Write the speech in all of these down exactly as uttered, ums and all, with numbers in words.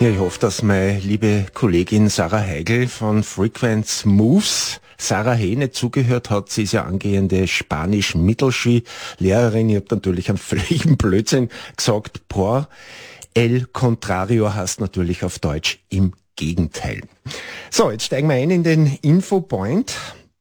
Ja, ich hoffe, dass meine liebe Kollegin Sarah Heigl von Frequenz Moves Sarah Hey nicht zugehört hat. Sie ist ja angehende Spanisch-Mittelschullehrerin. Ich habe natürlich einen völligen Blödsinn gesagt. Por el contrario heißt natürlich auf Deutsch im Gegenteil. So, jetzt steigen wir ein in den Infopoint.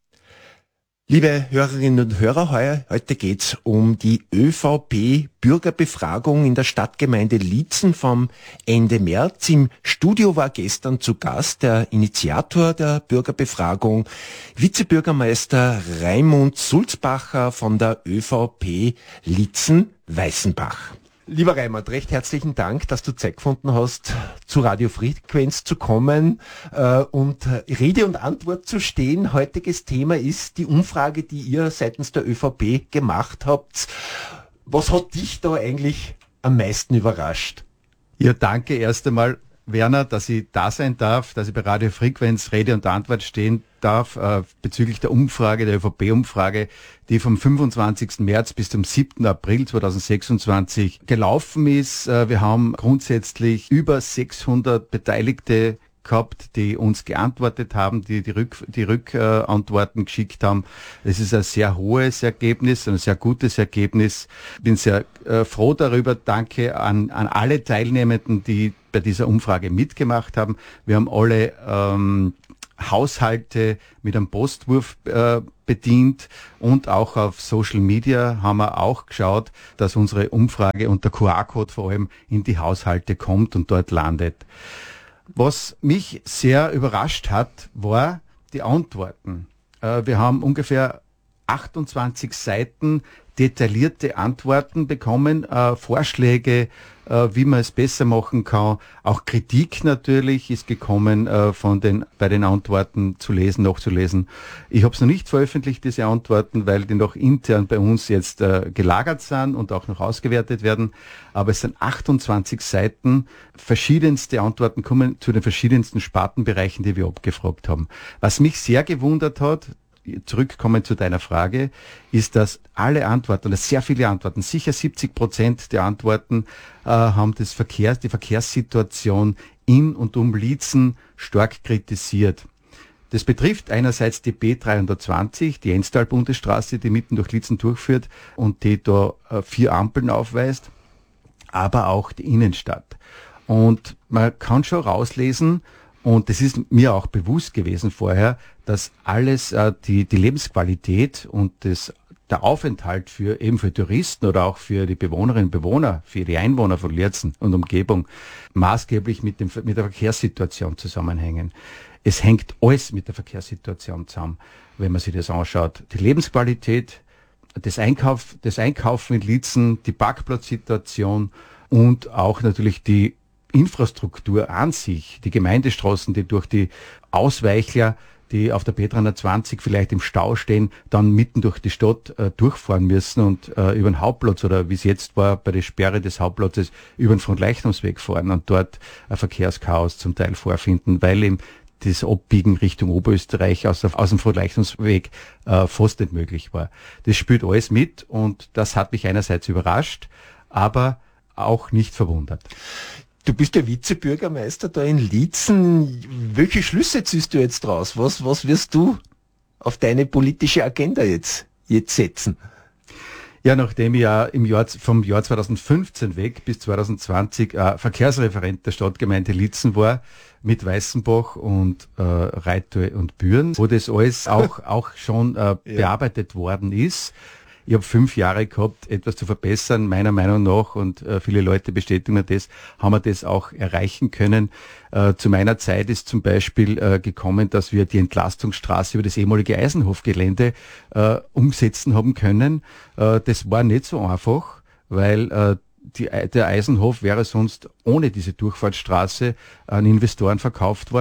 Liebe Hörerinnen und Hörer, heuer, heute geht's um die ÖVP-Bürgerbefragung in der Stadtgemeinde Liezen vom Ende März. Im Studio war gestern zu Gast der Initiator der Bürgerbefragung, Vizebürgermeister Raimund Sulzbacher von der ÖVP Liezen-Weißenbach. Lieber Raimund, recht herzlichen Dank, dass du Zeit gefunden hast, zu Radio Frequenz zu kommen äh, und Rede und Antwort zu stehen. Heutiges Thema ist die Umfrage, die ihr seitens der ÖVP gemacht habt. Was hat dich da eigentlich am meisten überrascht? Ja, danke erst einmal, Werner, dass ich da sein darf, dass ich bei Radio Frequenz Rede und Antwort stehen darf äh, bezüglich der Umfrage, der ÖVP-Umfrage, die vom fünfundzwanzigsten März bis zum siebten April zweitausendsechsundzwanzig gelaufen ist. Äh, wir haben grundsätzlich über sechshundert Beteiligte gehabt, die uns geantwortet haben, die die, Rück, die Rückantworten geschickt haben. Es ist ein sehr hohes Ergebnis, ein sehr gutes Ergebnis. Ich bin sehr äh, froh darüber. Danke an, an alle Teilnehmenden, die bei dieser Umfrage mitgemacht haben. Wir haben alle ähm, Haushalte mit einem Postwurf äh, bedient und auch auf Social Media haben wir auch geschaut, dass unsere Umfrage und der Q R-Code vor allem in die Haushalte kommt und dort landet. Was mich sehr überrascht hat, war die Antworten. Äh, wir haben ungefähr achtundzwanzig Seiten detaillierte Antworten bekommen, äh, Vorschläge, äh, wie man es besser machen kann. Auch Kritik natürlich ist gekommen, äh, von den bei den Antworten zu lesen, nachzulesen. Ich habe es noch nicht veröffentlicht, diese Antworten, weil die noch intern bei uns jetzt äh, gelagert sind und auch noch ausgewertet werden. Aber es sind achtundzwanzig Seiten, verschiedenste Antworten kommen zu den verschiedensten Spartenbereichen, die wir abgefragt haben. Was mich sehr gewundert hat, zurückkommen zu deiner Frage, ist, dass alle Antworten, oder sehr viele Antworten, sicher siebzig Prozent der Antworten äh, haben das Verkehrs, die Verkehrssituation in und um Liezen stark kritisiert. Das betrifft einerseits die B dreihundertzwanzig, die Enstal-Bundesstraße, die mitten durch Liezen durchführt und die da äh, vier Ampeln aufweist, aber auch die Innenstadt. Und man kann schon rauslesen, und das ist mir auch bewusst gewesen vorher, dass alles, äh, die, die Lebensqualität und das, der Aufenthalt für eben für Touristen oder auch für die Bewohnerinnen und Bewohner, für die Einwohner von Liezen und Umgebung maßgeblich mit, dem, mit der Verkehrssituation zusammenhängen. Es hängt alles mit der Verkehrssituation zusammen, wenn man sich das anschaut. Die Lebensqualität, das, Einkauf, das Einkaufen in Liezen, die Parkplatzsituation und auch natürlich die Infrastruktur an sich, die Gemeindestraßen, die durch die Ausweichler, die auf der B dreihundertzwanzig vielleicht im Stau stehen, dann mitten durch die Stadt äh, durchfahren müssen und äh, über den Hauptplatz oder wie es jetzt war, bei der Sperre des Hauptplatzes über den Frontleichnamsweg fahren und dort ein Verkehrschaos zum Teil vorfinden, weil eben das Abbiegen Richtung Oberösterreich aus, aus dem Frontleichnamsweg äh, fast nicht möglich war. Das spielt alles mit und das hat mich einerseits überrascht, aber auch nicht verwundert. Du bist der Vizebürgermeister da in Liezen. Welche Schlüsse ziehst du jetzt draus? Was, was wirst du auf deine politische Agenda jetzt, jetzt setzen? Ja, nachdem ich ja im Jahr, vom Jahr zweitausendfünfzehn weg bis zweitausendzwanzig äh, Verkehrsreferent der Stadtgemeinde Liezen war, mit Weißenbach und äh, Reittal und Büren, wo das alles auch, auch schon äh, bearbeitet ja. worden ist. Ich habe fünf Jahre gehabt, etwas zu verbessern, meiner Meinung nach, und äh, viele Leute bestätigen mir das, haben wir das auch erreichen können. Äh, zu meiner Zeit ist zum Beispiel äh, gekommen, dass wir die Entlastungsstraße über das ehemalige Eisenhofgelände äh, umsetzen haben können. Äh, das war nicht so einfach, weil äh, die, der Eisenhof wäre sonst ohne diese Durchfahrtsstraße an Investoren verkauft worden.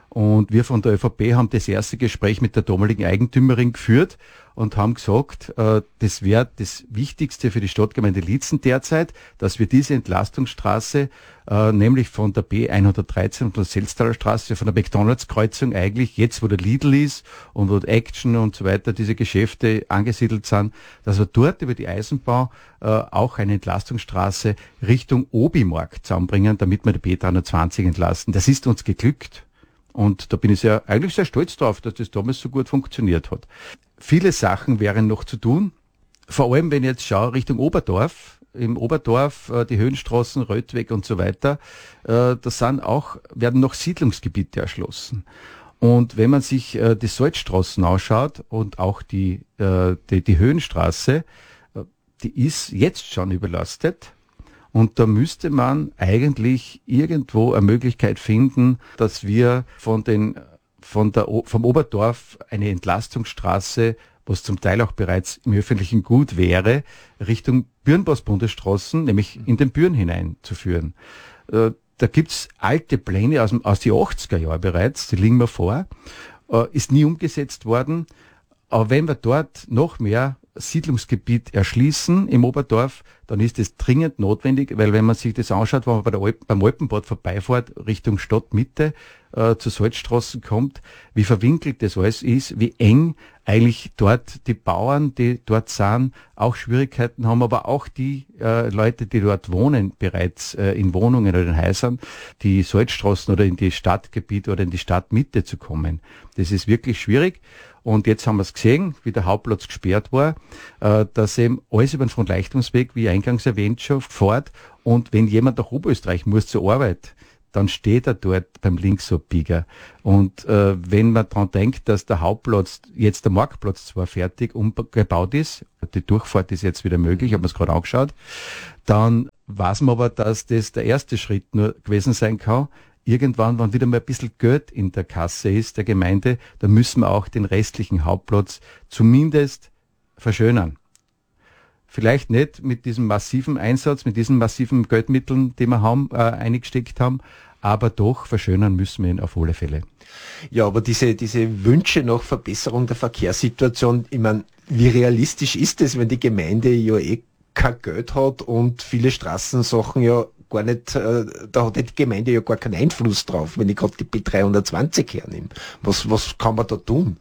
Und wir von der ÖVP haben das erste Gespräch mit der damaligen Eigentümerin geführt und haben gesagt, äh, das wäre das Wichtigste für die Stadtgemeinde Liezen derzeit, dass wir diese Entlastungsstraße, äh, nämlich von der B hundertdreizehn und der Selstaler Straße, von der McDonalds-Kreuzung eigentlich, jetzt wo der Lidl ist und wo Action und so weiter, diese Geschäfte angesiedelt sind, dass wir dort über die Eisenbahn äh, auch eine Entlastungsstraße Richtung Obi-Markt zusammenbringen, damit wir die B dreihundertzwanzig entlasten. Das ist uns geglückt. Und da bin ich sehr, eigentlich sehr stolz drauf, dass das damals so gut funktioniert hat. Viele Sachen wären noch zu tun. Vor allem, wenn ich jetzt schaue, Richtung Oberdorf. Im Oberdorf, äh, die Höhenstraßen, Rötweg und so weiter, äh, da sind auch, werden noch Siedlungsgebiete erschlossen. Und wenn man sich äh, die Salzstraßen anschaut und auch die, äh, die, die Höhenstraße, äh, die ist jetzt schon überlastet. Und da müsste man eigentlich irgendwo eine Möglichkeit finden, dass wir von den, von der, vom Oberdorf eine Entlastungsstraße, was zum Teil auch bereits im öffentlichen Gut wäre, Richtung Bürenbos-Bundesstraßen, nämlich in den Büren hineinzuführen. Äh, da gibt's alte Pläne aus, aus die achtziger Jahre bereits, die liegen mir vor, äh, ist nie umgesetzt worden. Aber wenn wir dort noch mehr Siedlungsgebiet erschließen im Oberdorf, dann ist es dringend notwendig, weil wenn man sich das anschaut, wenn man bei der Alp, beim Alpenbad vorbeifährt, Richtung Stadtmitte äh, zur Salzstraßen kommt, wie verwinkelt das alles ist, wie eng eigentlich dort die Bauern, die dort sind, auch Schwierigkeiten haben, aber auch die äh, Leute, die dort wohnen, bereits äh, in Wohnungen oder in Häusern, die Salzstraßen oder in die Stadtgebiete oder in die Stadtmitte zu kommen. Das ist wirklich schwierig. Und jetzt haben wir es gesehen, wie der Hauptplatz gesperrt war, äh, dass eben alles über den Fronleistungsweg, wie eingangs erwähnt, schon fährt. Und wenn jemand nach Oberösterreich muss zur Arbeit, dann steht er dort beim Linksabbieger. Und äh, wenn man daran denkt, dass der Hauptplatz, jetzt der Marktplatz zwar fertig umgebaut ist, die Durchfahrt ist jetzt wieder möglich, haben wir es gerade angeschaut, dann weiß man aber, dass das der erste Schritt nur gewesen sein kann. Irgendwann, wenn wieder mal ein bisschen Geld in der Kasse ist, der Gemeinde, dann müssen wir auch den restlichen Hauptplatz zumindest verschönern. Vielleicht nicht mit diesem massiven Einsatz, mit diesen massiven Geldmitteln, die wir haben, äh, eingesteckt haben, aber doch verschönern müssen wir ihn auf alle Fälle. Ja, aber diese, diese Wünsche nach Verbesserung der Verkehrssituation, ich meine, wie realistisch ist es, wenn die Gemeinde ja eh kein Geld hat und viele Straßensachen ja gar nicht, äh, da hat die Gemeinde ja gar keinen Einfluss drauf, wenn ich gerade die B dreihundertzwanzig hernehme. Was, was kann man da tun?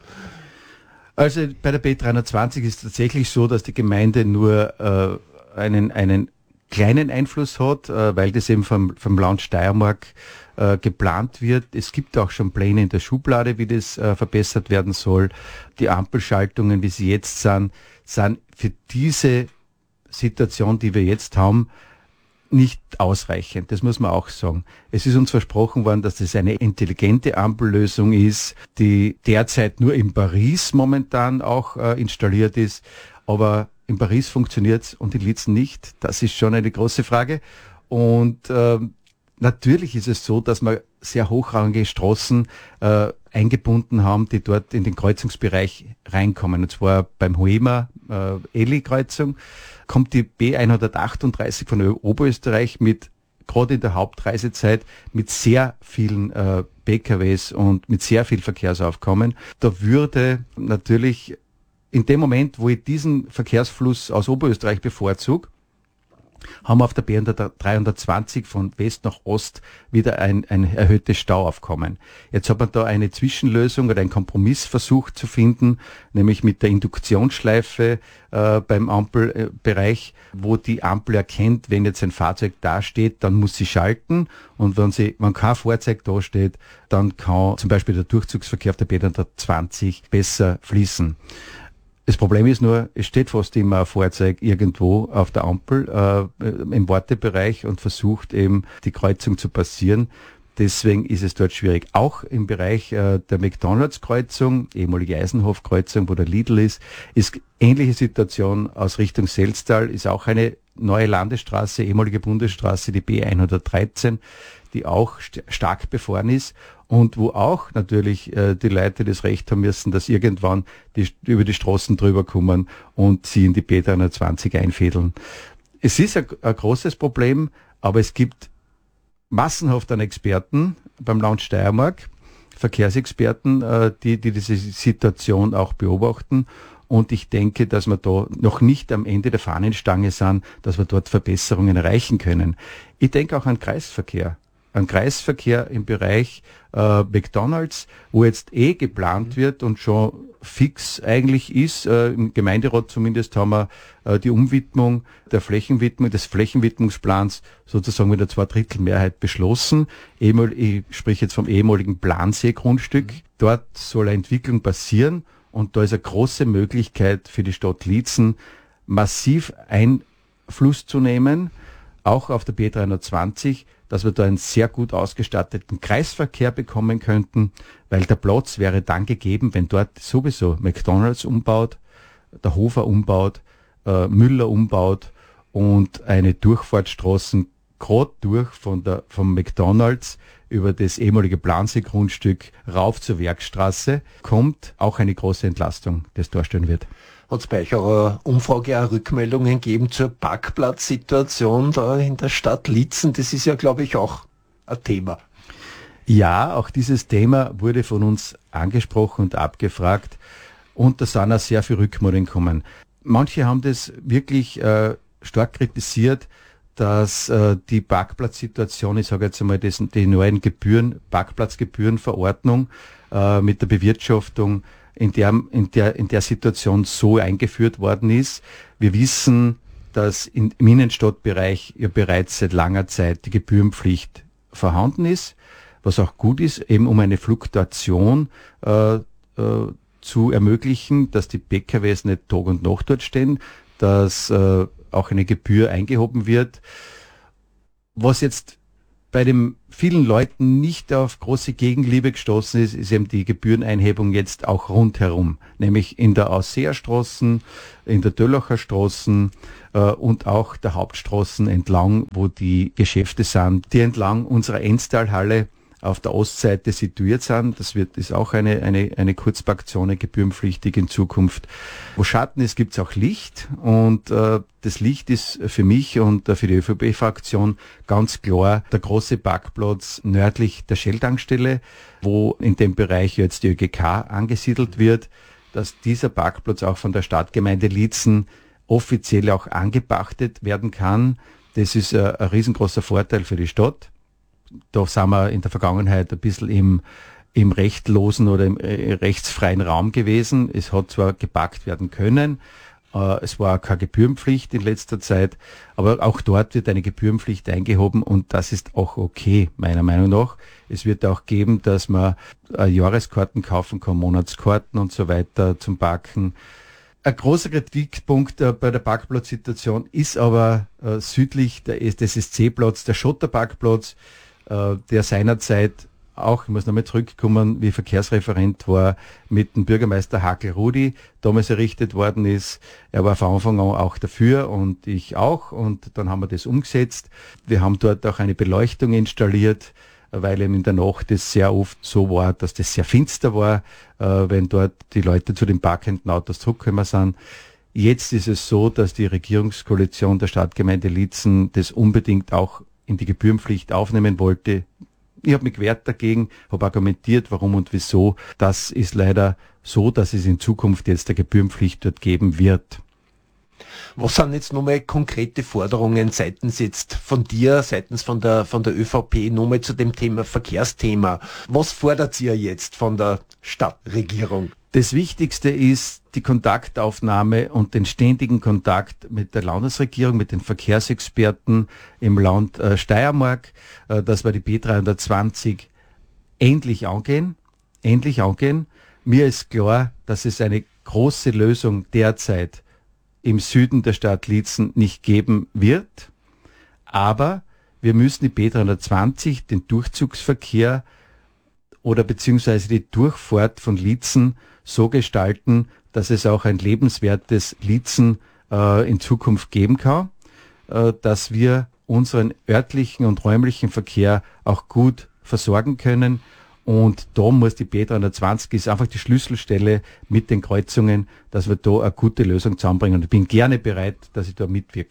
Also bei der B dreihundertzwanzig ist es tatsächlich so, dass die Gemeinde nur äh, einen, einen kleinen Einfluss hat, äh, weil das eben vom, vom Land Steiermark äh, geplant wird. Es gibt auch schon Pläne in der Schublade, wie das äh, verbessert werden soll. Die Ampelschaltungen, wie sie jetzt sind, sind für diese Situation, die wir jetzt haben, nicht ausreichend, das muss man auch sagen. Es ist uns versprochen worden, dass das eine intelligente Ampellösung ist, die derzeit nur in Paris momentan auch äh, installiert ist, aber in Paris funktioniert es und in Liezen nicht. Das ist schon eine große Frage. Und äh, natürlich ist es so, dass wir sehr hochrangige Straßen äh, eingebunden haben, die dort in den Kreuzungsbereich reinkommen. Und zwar beim Hoema äh, Eli-Kreuzung kommt die B hundertachtunddreißig von Oberösterreich mit, gerade in der Hauptreisezeit, mit sehr vielen äh, P K Ws und mit sehr viel Verkehrsaufkommen. Da würde natürlich in dem Moment, wo ich diesen Verkehrsfluss aus Oberösterreich bevorzuge, haben wir auf der B dreihundertzwanzig von West nach Ost wieder ein, ein erhöhtes Stauaufkommen. Jetzt hat man da eine Zwischenlösung oder einen Kompromiss versucht zu finden, nämlich mit der Induktionsschleife äh, beim Ampelbereich, wo die Ampel erkennt, wenn jetzt ein Fahrzeug dasteht, dann muss sie schalten, und wenn sie, wenn kein Fahrzeug dasteht, dann kann zum Beispiel der Durchzugsverkehr auf der B hundertzwanzig besser fließen. Das Problem ist nur, es steht fast immer ein Fahrzeug irgendwo auf der Ampel äh, im Wartebereich und versucht eben die Kreuzung zu passieren. Deswegen ist es dort schwierig. Auch im Bereich äh, der McDonalds-Kreuzung, ehemalige Eisenhof-Kreuzung, wo der Lidl ist, ist ähnliche Situation aus Richtung Selztal, ist auch eine neue Landesstraße, ehemalige Bundesstraße, die B hundertdreizehn, die auch st- stark befahren ist. Und wo auch natürlich äh, die Leute das Recht haben müssen, dass irgendwann die über die Straßen drüber kommen und sie in die B dreihundertzwanzig einfädeln. Es ist ein, ein großes Problem, aber es gibt massenhaft an Experten beim Land Steiermark, Verkehrsexperten, äh, die, die diese Situation auch beobachten. Und ich denke, dass wir da noch nicht am Ende der Fahnenstange sind, dass wir dort Verbesserungen erreichen können. Ich denke auch an Kreisverkehr. An Kreisverkehr im Bereich äh, McDonalds, wo jetzt eh geplant wird und schon fix eigentlich ist. Äh, Im Gemeinderat zumindest haben wir äh, die Umwidmung der Flächenwidmung, des Flächenwidmungsplans sozusagen mit der Zweidrittelmehrheit beschlossen. Ehemal, ich spreche jetzt vom ehemaligen Plansee-Grundstück. Mhm. Dort soll eine Entwicklung passieren und da ist eine große Möglichkeit für die Stadt Liezen, massiv Einfluss zu nehmen, auch auf der B dreihundertzwanzig, dass wir da einen sehr gut ausgestatteten Kreisverkehr bekommen könnten, weil der Platz wäre dann gegeben, wenn dort sowieso McDonalds umbaut, der Hofer umbaut, äh, Müller umbaut und eine Durchfahrtsstraßen gerade durch von der, vom McDonalds über das ehemalige Plansee-Grundstück rauf zur Werkstraße kommt, auch eine große Entlastung, das darstellen wird. Hat es bei euch auch eine Umfrage auch Rückmeldungen gegeben zur Parkplatzsituation da in der Stadt Liezen? Das ist ja, glaube ich, auch ein Thema. Ja, auch dieses Thema wurde von uns angesprochen und abgefragt und da sind auch sehr viele Rückmeldungen gekommen. Manche haben das wirklich äh, stark kritisiert, dass äh, die Parkplatzsituation, ich sage jetzt einmal, das, die neuen Gebühren, Parkplatzgebührenverordnung äh, mit der Bewirtschaftung in der, in der, in der Situation so eingeführt worden ist. Wir wissen, dass in, im Innenstadtbereich ja bereits seit langer Zeit die Gebührenpflicht vorhanden ist, was auch gut ist, eben um eine Fluktuation äh, äh, zu ermöglichen, dass die P K Ws nicht Tag und Nacht dort stehen, dass äh, auch eine Gebühr eingehoben wird. Was jetzt bei den vielen Leuten nicht auf große Gegenliebe gestoßen ist, ist eben die Gebühreneinhebung jetzt auch rundherum, nämlich in der Ausseerstraßen, in der Döllacher Straßen äh, und auch der Hauptstraßen entlang, wo die Geschäfte sind, die entlang unserer Enstalhalle auf der Ostseite situiert sind. Das wird ist auch eine eine eine Kurzparkzone gebührenpflichtig in Zukunft. Wo Schatten ist, gibt es auch Licht und äh, das Licht ist für mich und äh, für die ÖVP-Fraktion ganz klar der große Parkplatz nördlich der Shell-Tankstelle, wo in dem Bereich jetzt die Ö G K angesiedelt wird, dass dieser Parkplatz auch von der Stadtgemeinde Liezen offiziell auch angepachtet werden kann. Das ist äh, ein riesengroßer Vorteil für die Stadt. Da sind wir in der Vergangenheit ein bisschen im, im rechtlosen oder im äh, rechtsfreien Raum gewesen. Es hat zwar gepackt werden können, äh, es war keine Gebührenpflicht in letzter Zeit, aber auch dort wird eine Gebührenpflicht eingehoben und das ist auch okay, meiner Meinung nach. Es wird auch geben, dass man äh, Jahreskarten kaufen kann, Monatskarten und so weiter zum Parken. Ein großer Kritikpunkt äh, bei der Parkplatzsituation ist aber äh, südlich der, des S C-Platz, der Schotterparkplatz, der seinerzeit auch, ich muss nochmal zurückkommen, wie Verkehrsreferent war, mit dem Bürgermeister Hakel Rudi damals errichtet worden ist. Er war von Anfang an auch dafür und ich auch und dann haben wir das umgesetzt. Wir haben dort auch eine Beleuchtung installiert, weil eben in der Nacht es sehr oft so war, dass das sehr finster war, wenn dort die Leute zu den parkenden Autos zurückgekommen sind. Jetzt ist es so, dass die Regierungskoalition der Stadtgemeinde Liezen das unbedingt auch in die Gebührenpflicht aufnehmen wollte. Ich habe mich gewehrt dagegen, habe argumentiert, warum und wieso. Das ist leider so, dass es in Zukunft jetzt eine Gebührenpflicht dort geben wird. Was sind jetzt nochmal konkrete Forderungen seitens jetzt von dir, seitens von der, von der ÖVP, nochmal zu dem Thema Verkehrsthema? Was fordert ihr jetzt von der Stadtregierung? Das Wichtigste ist die Kontaktaufnahme und den ständigen Kontakt mit der Landesregierung, mit den Verkehrsexperten im Land äh, Steiermark, äh, dass wir die B dreihundertzwanzig endlich angehen, endlich angehen. Mir ist klar, dass es eine große Lösung derzeit im Süden der Stadt Liezen nicht geben wird, aber wir müssen die B dreihundertzwanzig, den Durchzugsverkehr oder beziehungsweise die Durchfahrt von Liezen so gestalten, dass es auch ein lebenswertes Liezen äh, in Zukunft geben kann, äh, dass wir unseren örtlichen und räumlichen Verkehr auch gut versorgen können. Und da muss die B dreihundertzwanzig ist einfach die Schlüsselstelle mit den Kreuzungen, dass wir da eine gute Lösung zusammenbringen. Und ich bin gerne bereit, dass ich da mitwirke.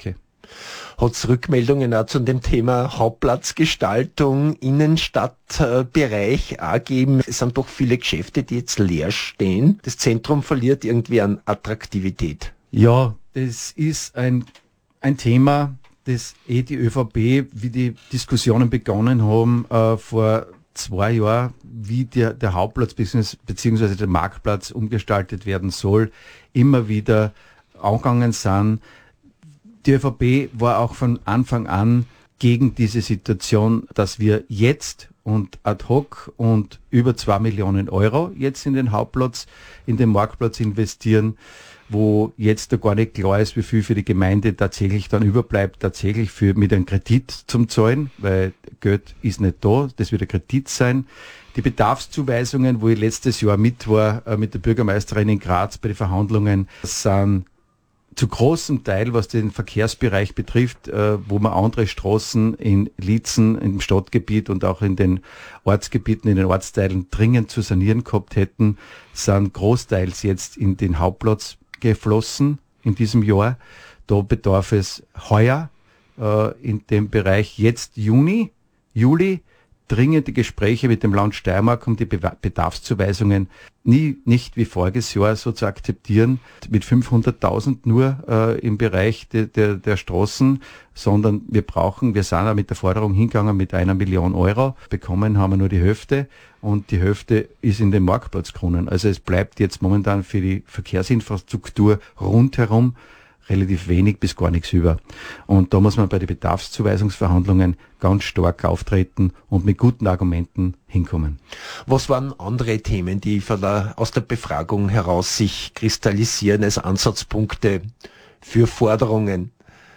Hat es Rückmeldungen auch zu dem Thema Hauptplatzgestaltung, Innenstadtbereich auch gegeben? Es sind doch viele Geschäfte, die jetzt leer stehen. Das Zentrum verliert irgendwie an Attraktivität. Ja, das ist ein, ein Thema, das eh die ÖVP, wie die Diskussionen begonnen haben, äh, vor zwei Jahren, wie der, der Hauptplatz bzw. der Marktplatz umgestaltet werden soll, immer wieder angegangen sind. Die ÖVP war auch von Anfang an gegen diese Situation, dass wir jetzt und ad hoc und über zwei Millionen Euro jetzt in den Hauptplatz, in den Marktplatz investieren, wo jetzt da gar nicht klar ist, wie viel für die Gemeinde tatsächlich dann überbleibt, tatsächlich für mit einem Kredit zum Zahlen, weil Geld ist nicht da, das wird ein Kredit sein. Die Bedarfszuweisungen, wo ich letztes Jahr mit war, äh, mit der Bürgermeisterin in Graz bei den Verhandlungen, sind zu großem Teil, was den Verkehrsbereich betrifft, äh, wo wir andere Straßen in Liezen, im Stadtgebiet und auch in den Ortsgebieten, in den Ortsteilen dringend zu sanieren gehabt hätten, sind großteils jetzt in den Hauptplatz geflossen in diesem Jahr. Da bedarf es heuer äh, in dem Bereich jetzt Juni, Juli dringende Gespräche mit dem Land Steiermark, um die Be- Bedarfszuweisungen nie nicht wie voriges Jahr so zu akzeptieren, mit fünfhunderttausend nur äh, im Bereich de, de, der Straßen, sondern wir brauchen, wir sind auch mit der Forderung hingegangen mit einer Million Euro, bekommen haben wir nur die Hälfte und die Hälfte ist in den Marktplatz gekommen. Also es bleibt jetzt momentan für die Verkehrsinfrastruktur rundherum relativ wenig bis gar nichts über. Und da muss man bei den Bedarfszuweisungsverhandlungen ganz stark auftreten und mit guten Argumenten hinkommen. Was waren andere Themen, die von der, aus der Befragung heraus sich kristallisieren als Ansatzpunkte für Forderungen?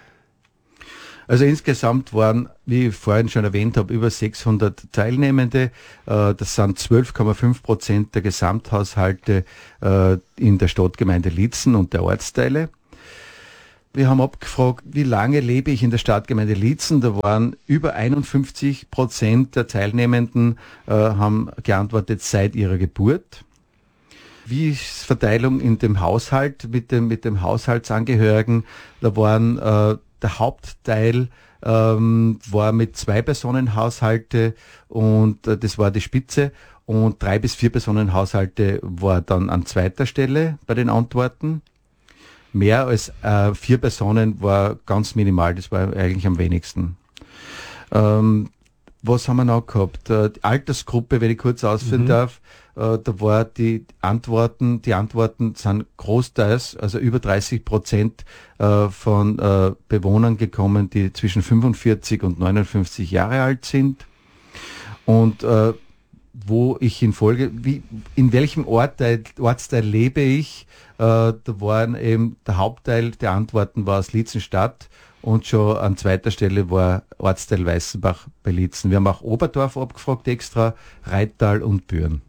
Also insgesamt waren, wie ich vorhin schon erwähnt habe, über sechshundert Teilnehmende. Das sind zwölf Komma fünf Prozent der Gesamthaushalte in der Stadtgemeinde Liezen und der Ortsteile. Wir haben abgefragt, wie lange lebe ich in der Stadtgemeinde Liezen. Da waren über einundfünfzig Prozent der Teilnehmenden äh, haben geantwortet seit ihrer Geburt. Wie ist Verteilung in dem Haushalt mit dem, mit dem Haushaltsangehörigen? Da waren äh, der Hauptteil ähm, war mit zwei Personen Haushalte und äh, das war die Spitze. Und drei bis vier Personen Haushalte war dann an zweiter Stelle bei den Antworten. Mehr als äh, vier Personen war ganz minimal, das war eigentlich am wenigsten. Ähm, was haben wir noch gehabt? Äh, die Altersgruppe, wenn ich kurz ausführen mhm. darf, äh, da war die Antworten, die Antworten sind großteils, also über dreißig Prozent äh, von äh, Bewohnern gekommen, die zwischen fünfundvierzig und neunundfünfzig Jahre alt sind. Und äh, wo ich in Folge, wie, in welchem Ortteil, Ortsteil lebe ich, äh, da waren eben, der Hauptteil der Antworten war aus Liezenstadt und schon an zweiter Stelle war Ortsteil Weißenbach bei Liezen. Wir haben auch Oberdorf abgefragt extra, Reittal und Büren.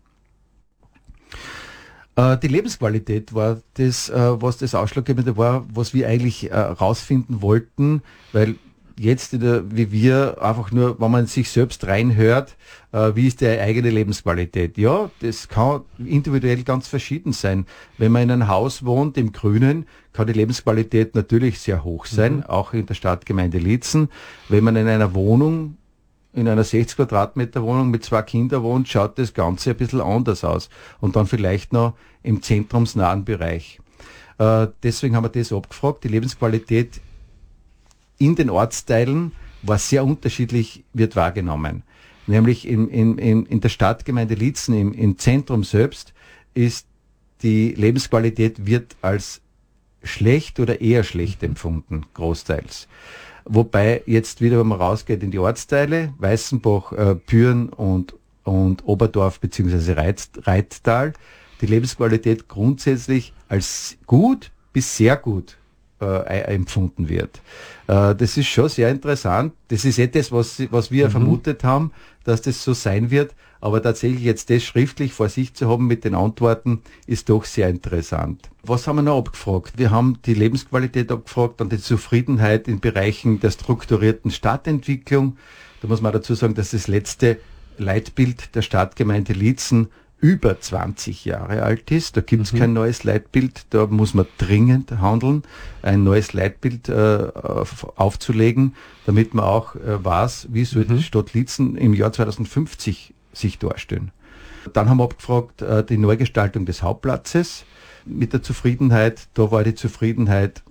Äh, die Lebensqualität war das, äh, was das Ausschlaggebende war, was wir eigentlich äh, rausfinden wollten, weil jetzt, der, wie wir, einfach nur, wenn man sich selbst reinhört, äh, wie ist die eigene Lebensqualität? Ja, das kann individuell ganz verschieden sein. Wenn man in einem Haus wohnt, im Grünen, kann die Lebensqualität natürlich sehr hoch sein, mhm. auch in der Stadtgemeinde Liezen. Wenn man in einer Wohnung, in einer sechzig Quadratmeter Wohnung mit zwei Kindern wohnt, schaut das Ganze ein bisschen anders aus. Und dann vielleicht noch im zentrumsnahen Bereich. Äh, deswegen haben wir das abgefragt. Die Lebensqualität in den Ortsteilen war sehr unterschiedlich, wird wahrgenommen. Nämlich in, in, in, in der Stadtgemeinde Liezen, im, im Zentrum selbst, ist die Lebensqualität wird als schlecht oder eher schlecht empfunden, großteils. Wobei jetzt wieder, wenn man rausgeht in die Ortsteile, Weißenbach, äh, Büren und, und Oberdorf bzw. Reit, Reittal, die Lebensqualität grundsätzlich als gut bis sehr gut äh, empfunden wird. Äh, das ist schon sehr interessant. Das ist etwas, was, was wir mhm. vermutet haben, dass das so sein wird. Aber tatsächlich jetzt das schriftlich vor sich zu haben mit den Antworten, ist doch sehr interessant. Was haben wir noch abgefragt? Wir haben die Lebensqualität abgefragt, dann die Zufriedenheit in Bereichen der strukturierten Stadtentwicklung. Da muss man dazu sagen, dass das letzte Leitbild der Stadtgemeinde Liezen über zwanzig Jahre alt ist. Da gibt es mhm. kein neues Leitbild, da muss man dringend handeln, ein neues Leitbild äh, aufzulegen, damit man auch äh, weiß, wie soll mhm. die Stadt Liezen im Jahr zweitausendfünfzig sich darstellen. Dann haben wir abgefragt, äh, die Neugestaltung des Hauptplatzes mit der Zufriedenheit. Da war die Zufriedenheit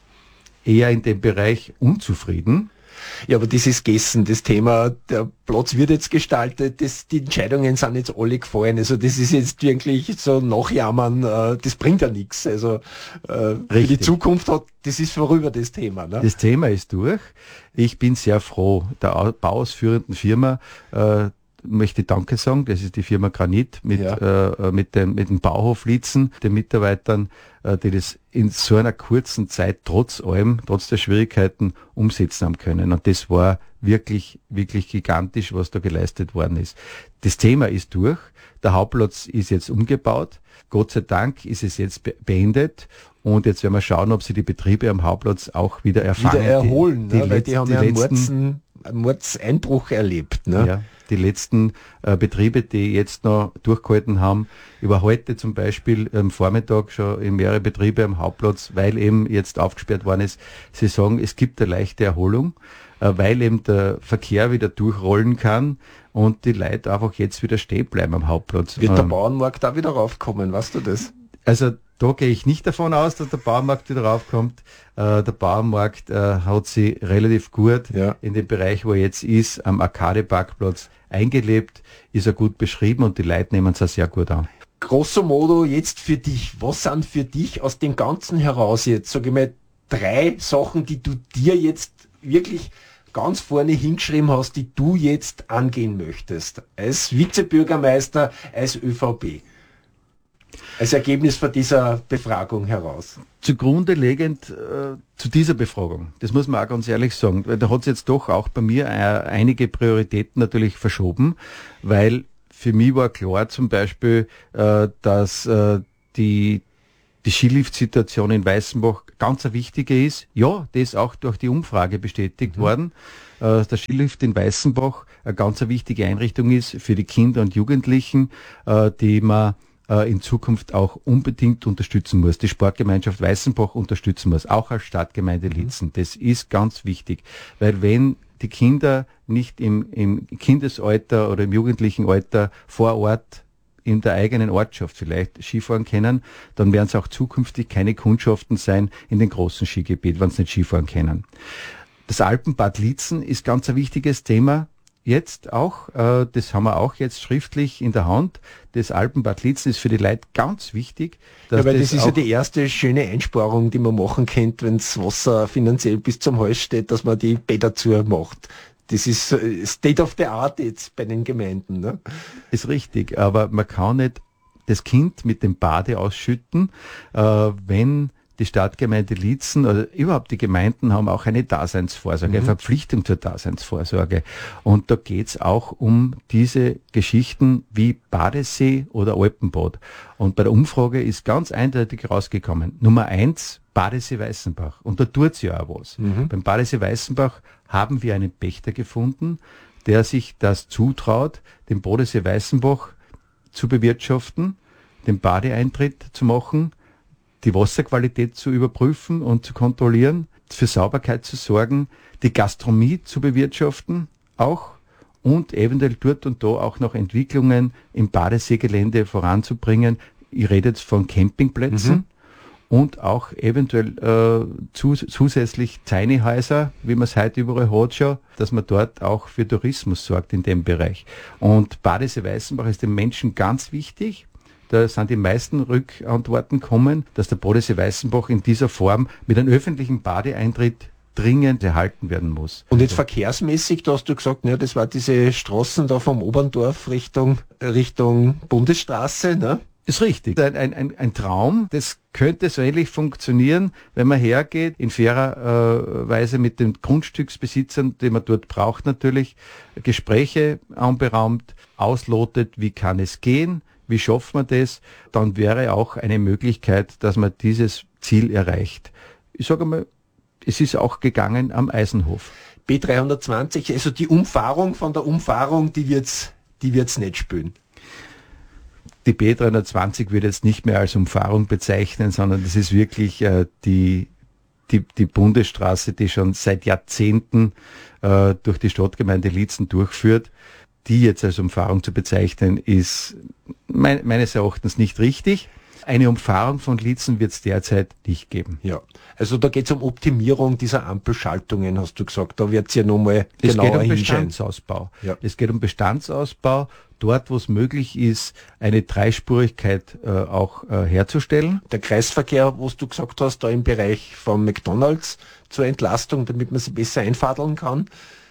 eher in dem Bereich unzufrieden. Ja, aber das ist gegessen, das Thema, der Platz wird jetzt gestaltet, das, die Entscheidungen sind jetzt alle gefallen, also das ist jetzt wirklich so nachjammern, äh, das bringt ja nichts, also äh, für die Zukunft hat, das ist vorüber das Thema. Ne? Das Thema ist durch. Ich bin sehr froh, der bauausführenden Firma, äh, möchte Danke sagen, das ist die Firma Granit mit, ja. äh, mit, dem, mit dem Bauhof Liezen, den Mitarbeitern, äh, die das in so einer kurzen Zeit trotz allem, trotz der Schwierigkeiten umsetzen haben können. Und das war wirklich, wirklich gigantisch, was da geleistet worden ist. Das Thema ist durch, der Hauptplatz ist jetzt umgebaut, Gott sei Dank ist es jetzt be- beendet. Und jetzt werden wir schauen, ob sie die Betriebe am Hauptplatz auch wieder erfangen. Wieder erholen, die, die ne? Weil Letz-, die haben die ja einen, letzten, Mordsen, einen Mordseinbruch erlebt. Ne? Ja, die letzten äh, Betriebe, die jetzt noch durchgehalten haben, über heute zum Beispiel am Vormittag schon in mehrere Betriebe am Hauptplatz, weil eben jetzt aufgesperrt worden ist, sie sagen, es gibt eine leichte Erholung, äh, weil eben der Verkehr wieder durchrollen kann und die Leute einfach jetzt wieder stehen bleiben am Hauptplatz. Wird der ähm, Bauernmarkt da wieder raufkommen, weißt du das? Also da gehe ich nicht davon aus, dass der Bauernmarkt wieder raufkommt. Äh, der Bauernmarkt äh, hat sich relativ gut ja. in dem Bereich, wo er jetzt ist, am Arcade-Parkplatz eingelebt, ist er gut beschrieben und die Leute nehmen es auch sehr gut an. Grosso modo jetzt für dich, was sind für dich aus dem Ganzen heraus jetzt, sage ich mal, drei Sachen, die du dir jetzt wirklich ganz vorne hingeschrieben hast, die du jetzt angehen möchtest, als Vizebürgermeister, als ÖVP? Als Ergebnis von dieser Befragung heraus? Zugrunde legend äh, zu dieser Befragung, das muss man auch ganz ehrlich sagen, weil da hat es jetzt doch auch bei mir äh, einige Prioritäten natürlich verschoben, weil für mich war klar zum Beispiel, äh, dass äh, die, die Skilift-Situation in Weißenbach ganz eine wichtige ist. Ja, das ist auch durch die Umfrage bestätigt mhm. worden. Äh, der Skilift in Weißenbach eine ganz eine wichtige Einrichtung ist für die Kinder und Jugendlichen, äh, die man in Zukunft auch unbedingt unterstützen muss, die Sportgemeinschaft Weißenbach unterstützen muss, auch als Stadtgemeinde Liezen. Das ist ganz wichtig, weil wenn die Kinder nicht im, im Kindesalter oder im jugendlichen Alter vor Ort in der eigenen Ortschaft vielleicht Skifahren können, dann werden es auch zukünftig keine Kundschaften sein in den großen Skigebieten, wenn sie nicht Skifahren können. Das Alpenbad Liezen ist ganz ein wichtiges Thema. Jetzt auch, äh, das haben wir auch jetzt schriftlich in der Hand, das Alpenbad Liezen ist für die Leute ganz wichtig. Ja, weil das, das ist ja die erste schöne Einsparung, die man machen könnte, wenn das Wasser finanziell bis zum Hals steht, dass man die Bäder zu macht. Das ist State of the Art jetzt bei den Gemeinden. Ne? Ist richtig, aber man kann nicht das Kind mit dem Bade ausschütten, äh, wenn die Stadtgemeinde Liezen oder überhaupt die Gemeinden haben auch eine Daseinsvorsorge, mhm. eine Verpflichtung zur Daseinsvorsorge. Und da geht's auch um diese Geschichten wie Badesee oder Alpenbad. Und bei der Umfrage ist ganz eindeutig rausgekommen, Nummer eins, Badesee Weißenbach. Und da tut's ja auch was. Mhm. Beim Badesee Weißenbach haben wir einen Pächter gefunden, der sich das zutraut, den Badesee Weißenbach zu bewirtschaften, den Badeeintritt zu machen, die Wasserqualität zu überprüfen und zu kontrollieren, für Sauberkeit zu sorgen, die Gastronomie zu bewirtschaften auch und eventuell dort und da auch noch Entwicklungen im Badeseegelände voranzubringen. Ich rede jetzt von Campingplätzen mhm. und auch eventuell äh, zus- zusätzlich Tiny Häuser, wie man es heute überall hat schon, dass man dort auch für Tourismus sorgt in dem Bereich. Und Badesee Weißenbach ist den Menschen ganz wichtig. Da sind die meisten Rückantworten kommen, dass der Badesee Weißenbach in dieser Form mit einem öffentlichen Badeeintritt dringend erhalten werden muss. Und jetzt verkehrsmäßig, da hast du gesagt, ne, das war diese Straßen da vom Oberndorf Richtung, Richtung Bundesstraße, ne? Ist richtig. Ein, ein, ein Traum, das könnte so ähnlich funktionieren, wenn man hergeht, in fairer äh, Weise mit den Grundstücksbesitzern, die man dort braucht natürlich, Gespräche anberaumt, auslotet, wie kann es gehen, wie schafft man das, dann wäre auch eine Möglichkeit, dass man dieses Ziel erreicht. Ich sage mal, es ist auch gegangen am Eisenhof. B dreihundertzwanzig, also die Umfahrung von der Umfahrung, die wird's, die wird's nicht spielen. die B dreihundertzwanzig wird jetzt nicht mehr als Umfahrung bezeichnen, sondern das ist wirklich äh, die, die, die Bundesstraße, die schon seit Jahrzehnten äh, durch die Stadtgemeinde Liezen durchführt. Die jetzt als Umfahrung zu bezeichnen, ist mein, meines Erachtens nicht richtig. Eine Umfahrung von Liezen wird es derzeit nicht geben. Ja, also da geht es um Optimierung dieser Ampelschaltungen, hast du gesagt. Da wird es ja nochmal genauer hinschauen. Es geht um hinschauen. Bestandsausbau. Ja. Es geht um Bestandsausbau, dort wo es möglich ist, eine Dreispurigkeit äh, auch äh, herzustellen. Der Kreisverkehr, was du gesagt hast, da im Bereich von McDonalds zur Entlastung, damit man sie besser einfadeln kann.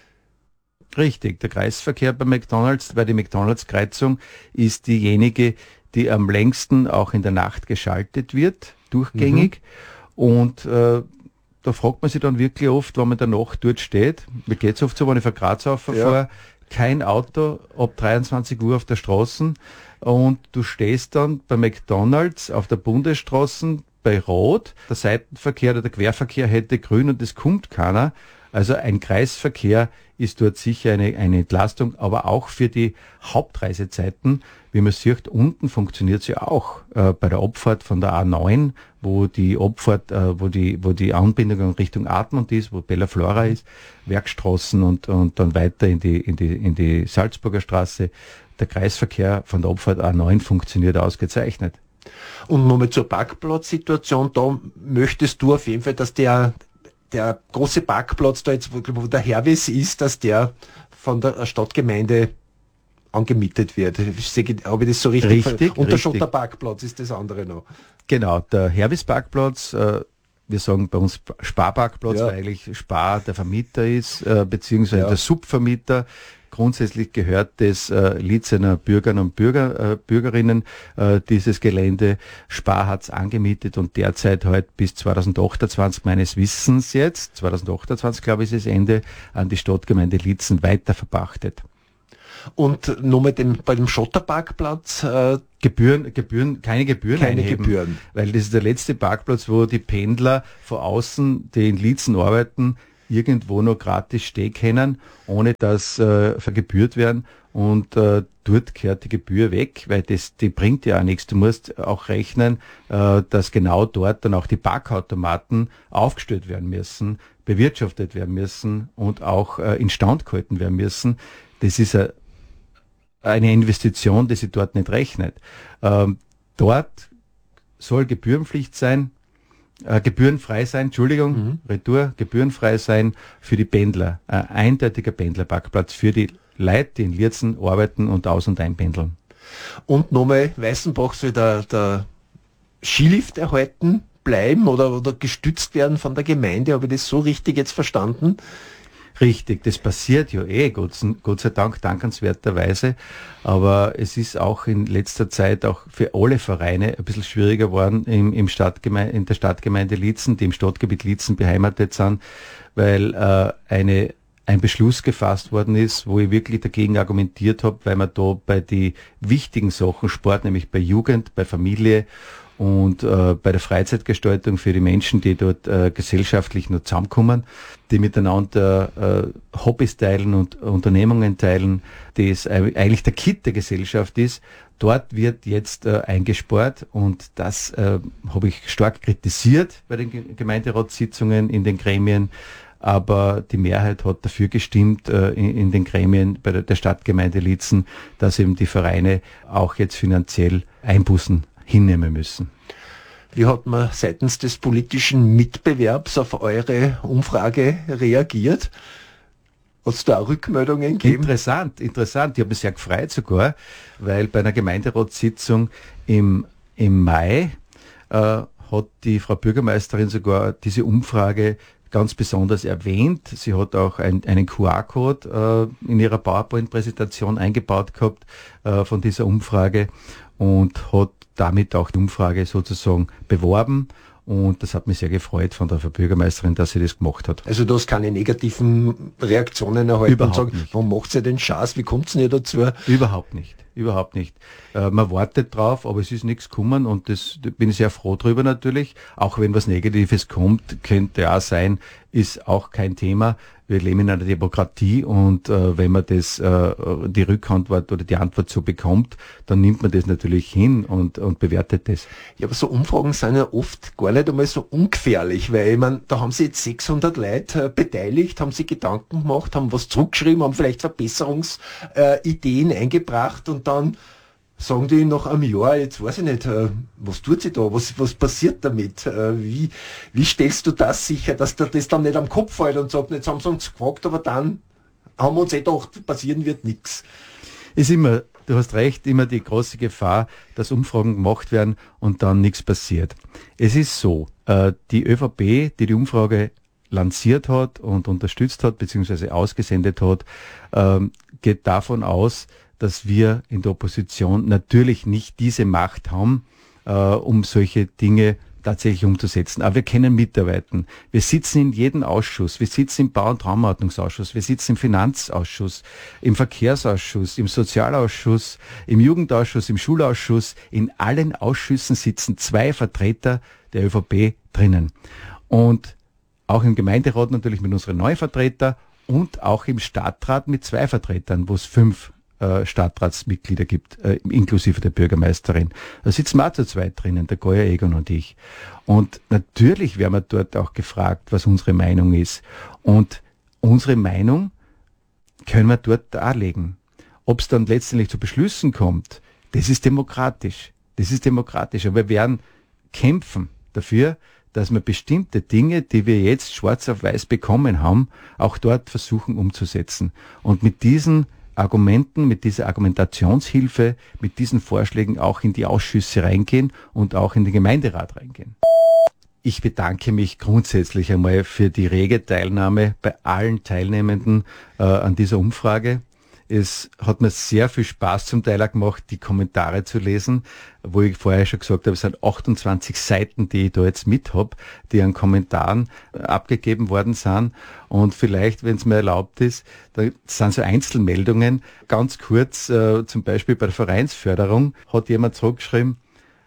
Richtig, der Kreisverkehr bei McDonalds, weil die McDonalds-Kreuzung ist diejenige, die am längsten auch in der Nacht geschaltet wird, durchgängig. Mhm. Und äh, da fragt man sich dann wirklich oft, wenn man in der Nacht dort steht, mir geht es oft so, wenn ich von Graz auffahre, ja. kein Auto ab dreiundzwanzig Uhr auf der Straße und du stehst dann bei McDonalds auf der Bundesstraße bei Rot, der Seitenverkehr oder der Querverkehr hätte grün und es kommt keiner. Also ein Kreisverkehr ist dort sicher eine, eine Entlastung, aber auch für die Hauptreisezeiten. Wie man sieht, unten funktioniert es ja auch äh, bei der Abfahrt von der A neun, wo die Abfahrt, äh, wo die wo die Anbindung in Richtung Admont ist, wo Bella Flora ist, Werkstraßen und und dann weiter in die in die in die Salzburger Straße. Der Kreisverkehr von der Abfahrt A neun funktioniert ausgezeichnet. Und nochmal zur Parkplatzsituation, da möchtest du auf jeden Fall, dass der der große Parkplatz da jetzt, wo der Herwes ist, dass der von der Stadtgemeinde angemietet wird. Habe ich das so richtig? Richtig. Und der richtig. Schotterparkplatz ist das andere noch. Genau, der Herwes-Parkplatz, äh, wir sagen bei uns Sparparkplatz, ja. weil eigentlich Spar der Vermieter ist, äh, beziehungsweise ja. der Subvermieter. Grundsätzlich gehört das äh, Liezener Bürgern und Bürger, äh, Bürgerinnen äh, dieses Gelände. Spar hat es angemietet und derzeit halt bis zweitausendachtundzwanzig meines Wissens jetzt, zweitausendachtundzwanzig glaube ich ist das Ende, an die Stadtgemeinde Liezen weiter verpachtet. Und nochmal dem, bei dem Schotterparkplatz äh, Gebühren, Gebühren, keine Gebühren keine einheben, Gebühren. Weil das ist der letzte Parkplatz, wo die Pendler von außen, die in Liezen arbeiten, irgendwo noch gratis stehen können, ohne dass äh, vergebührt werden. Und äh, dort kehrt die Gebühr weg, weil das die bringt ja auch nichts. Du musst auch rechnen, äh, dass genau dort dann auch die Parkautomaten aufgestellt werden müssen, bewirtschaftet werden müssen und auch äh, instand gehalten werden müssen. Das ist a, eine Investition, die sich dort nicht rechnet. Ähm, dort soll Gebührenpflicht sein, Äh, gebührenfrei sein, Entschuldigung, mhm. Retour, gebührenfrei sein für die Pendler. Ein eindeutiger Pendlerparkplatz für die Leute, die in Liezen arbeiten und aus- und einpendeln. Und nochmal, Weißenbach soll der, der Skilift erhalten bleiben oder, oder gestützt werden von der Gemeinde. Habe ich das so richtig jetzt verstanden? Richtig, das passiert ja eh, Gott, Gott sei Dank, dankenswerterweise. Aber es ist auch in letzter Zeit auch für alle Vereine ein bisschen schwieriger geworden im, im Stadtgeme- in der Stadtgemeinde Liezen, die im Stadtgebiet Liezen beheimatet sind, weil äh, eine, ein Beschluss gefasst worden ist, wo ich wirklich dagegen argumentiert habe, weil man da bei die wichtigen Sachen Sport, nämlich bei Jugend, bei Familie und äh, bei der Freizeitgestaltung für die Menschen, die dort äh, gesellschaftlich nur zusammenkommen, die miteinander äh, Hobbys teilen und Unternehmungen teilen, das eigentlich der Kit der Gesellschaft ist. Dort wird jetzt äh, eingespart und das äh, habe ich stark kritisiert bei den Gemeinderatssitzungen in den Gremien, aber die Mehrheit hat dafür gestimmt äh, in, in den Gremien bei der, der Stadtgemeinde Liezen, dass eben die Vereine auch jetzt finanziell Einbußen hinnehmen müssen. Wie hat man seitens des politischen Mitbewerbs auf eure Umfrage reagiert? Hat es da auch Rückmeldungen gegeben? Interessant, interessant. Ich habe mich sehr gefreut sogar, weil bei einer Gemeinderatssitzung im, im Mai äh, hat die Frau Bürgermeisterin sogar diese Umfrage ganz besonders erwähnt. Sie hat auch ein, einen Q R-Code äh, in ihrer PowerPoint-Präsentation eingebaut gehabt äh, von dieser Umfrage und hat damit auch die Umfrage sozusagen beworben. Und das hat mich sehr gefreut von der Frau Bürgermeisterin, dass sie das gemacht hat. Also du hast keine negativen Reaktionen erhalten Überhaupt und sagen, nicht. warum macht ihr den Schaß, wie kommt ihr nicht dazu? Überhaupt nicht, überhaupt nicht. Äh, man wartet drauf, aber es ist nichts gekommen und das da bin ich sehr froh drüber natürlich. Auch wenn was Negatives kommt, könnte auch sein, ist auch kein Thema. wir leben in einer Demokratie und äh, wenn man das, äh, die Rückantwort oder die Antwort so bekommt, dann nimmt man das natürlich hin und, und bewertet das. Ja, aber so Umfragen sind ja oft gar nicht einmal so ungefährlich, weil ich meine, da haben sich jetzt sechshundert Leute äh, beteiligt, haben sich Gedanken gemacht, haben was zurückgeschrieben, haben vielleicht Verbesserungsideen äh, eingebracht und dann sagen die nach einem Jahr, jetzt weiß ich nicht, äh, was tut sie da, was, was passiert damit, äh, wie, wie stellst du das sicher, dass dir das dann nicht am Kopf fällt und sagt, jetzt haben sie uns gefragt, aber dann haben wir uns eh gedacht, passieren wird nichts. Ist immer, du hast recht, immer die große Gefahr, dass Umfragen gemacht werden und dann nichts passiert. Es ist so, äh, die ÖVP, die die Umfrage lanciert hat und unterstützt hat, beziehungsweise ausgesendet hat, äh, geht davon aus, dass wir in der Opposition natürlich nicht diese Macht haben, äh, um solche Dinge tatsächlich umzusetzen. Aber wir können mitarbeiten. Wir sitzen in jedem Ausschuss. Wir sitzen im Bau- und Raumordnungsausschuss. Wir sitzen im Finanzausschuss, im Verkehrsausschuss, im Sozialausschuss, im Jugendausschuss, im Schulausschuss. In allen Ausschüssen sitzen zwei Vertreter der ÖVP drinnen. Und auch im Gemeinderat natürlich mit unseren neuen Vertretern und auch im Stadtrat mit zwei Vertretern, wo es fünf Stadtratsmitglieder gibt, äh, inklusive der Bürgermeisterin. Da sitzen wir auch zu zweit drinnen, der Goya Egon und ich. Und natürlich werden wir dort auch gefragt, was unsere Meinung ist. Und unsere Meinung können wir dort darlegen. Ob es dann letztendlich zu Beschlüssen kommt, das ist demokratisch. Das ist demokratisch. Aber wir werden kämpfen dafür, dass wir bestimmte Dinge, die wir jetzt schwarz auf weiß bekommen haben, auch dort versuchen umzusetzen. Und mit diesen Argumenten, mit dieser Argumentationshilfe, mit diesen Vorschlägen auch in die Ausschüsse reingehen und auch in den Gemeinderat reingehen. Ich bedanke mich grundsätzlich einmal für die rege Teilnahme bei allen Teilnehmenden äh, an dieser Umfrage. Es hat mir sehr viel Spaß zum Teil auch gemacht, die Kommentare zu lesen, wo ich vorher schon gesagt habe, es sind achtundzwanzig Seiten, die ich da jetzt mit habe, die an Kommentaren abgegeben worden sind. Und vielleicht, wenn es mir erlaubt ist, da sind so Einzelmeldungen. Ganz kurz, äh, zum Beispiel bei der Vereinsförderung hat jemand zurückgeschrieben,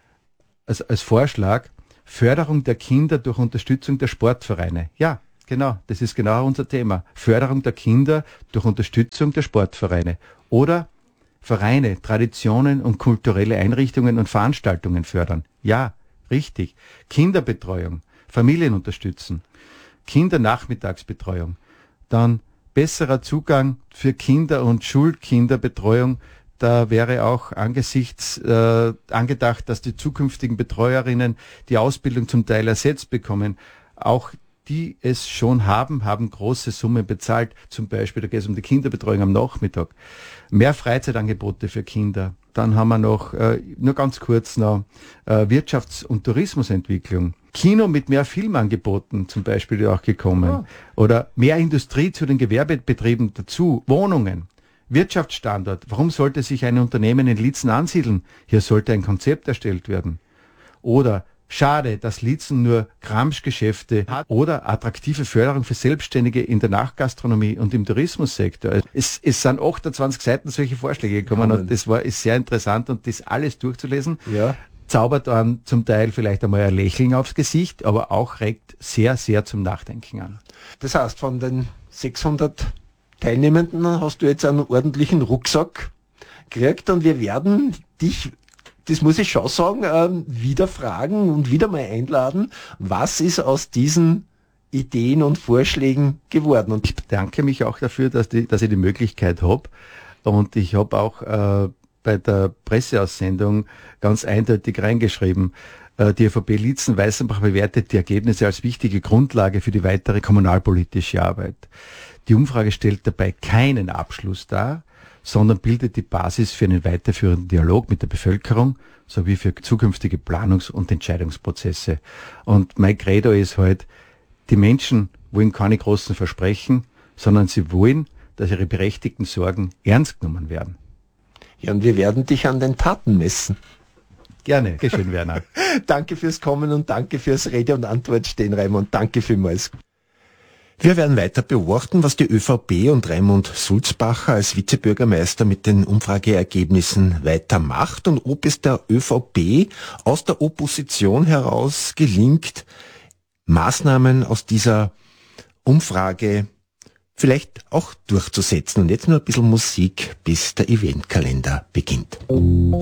als, als Vorschlag, Förderung der Kinder durch Unterstützung der Sportvereine. Ja. Genau, das ist genau unser Thema. Förderung der Kinder durch Unterstützung der Sportvereine. Oder Vereine, Traditionen und kulturelle Einrichtungen und Veranstaltungen fördern. Ja, richtig. Kinderbetreuung, Familien unterstützen. Kindernachmittagsbetreuung. Dann besserer Zugang für Kinder- und Schulkinderbetreuung. Da wäre auch angesichts äh, angedacht, dass die zukünftigen Betreuerinnen die Ausbildung zum Teil ersetzt bekommen. Auch die es schon haben, haben große Summen bezahlt. Zum Beispiel, da geht es um die Kinderbetreuung am Nachmittag. Mehr Freizeitangebote für Kinder. Dann haben wir noch, äh, nur ganz kurz noch, äh, Wirtschafts- und Tourismusentwicklung. Kino mit mehr Filmangeboten zum Beispiel auch gekommen. Oh. Oder mehr Industrie zu den Gewerbebetrieben dazu. Wohnungen. Wirtschaftsstandort. Warum sollte sich ein Unternehmen in Liezen ansiedeln? Hier sollte ein Konzept erstellt werden. Oder schade, dass Liezen nur Gramschgeschäfte hat oder attraktive Förderung für Selbstständige in der Nachgastronomie und im Tourismussektor. Es, es sind achtundzwanzig Seiten solche Vorschläge gekommen, ja, und das war ist sehr interessant und das alles durchzulesen. Ja. Zaubert dann zum Teil vielleicht einmal ein Lächeln aufs Gesicht, aber auch regt sehr, sehr zum Nachdenken an. Das heißt, von den sechshundert Teilnehmenden hast du jetzt einen ordentlichen Rucksack gekriegt und wir werden dich, das muss ich schon sagen, ähm, wieder fragen und wieder mal einladen, was ist aus diesen Ideen und Vorschlägen geworden. Und ich bedanke mich auch dafür, dass, die, dass ich die Möglichkeit habe. Und ich habe auch äh, bei der Presseaussendung ganz eindeutig reingeschrieben, äh, die ÖVP Liezen-Weißenbach bewertet die Ergebnisse als wichtige Grundlage für die weitere kommunalpolitische Arbeit. Die Umfrage stellt dabei keinen Abschluss dar, sondern bildet die Basis für einen weiterführenden Dialog mit der Bevölkerung sowie für zukünftige Planungs- und Entscheidungsprozesse. Und mein Credo ist halt, die Menschen wollen keine großen Versprechen, sondern sie wollen, dass ihre berechtigten Sorgen ernst genommen werden. Ja, und wir werden dich an den Taten messen. Gerne. Dankeschön, Werner. Danke fürs Kommen und danke fürs Rede und Antwort stehen, Raimund. Danke vielmals. Wir werden weiter beobachten, was die ÖVP und Raimund Sulzbacher als Vizebürgermeister mit den Umfrageergebnissen weitermacht und ob es der ÖVP aus der Opposition heraus gelingt, Maßnahmen aus dieser Umfrage vielleicht auch durchzusetzen. Und jetzt nur ein bisschen Musik, bis der Eventkalender beginnt.